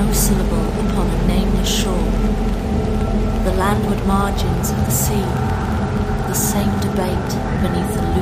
new syllable upon a nameless shore, the landward margins of the sea, the same debate beneath the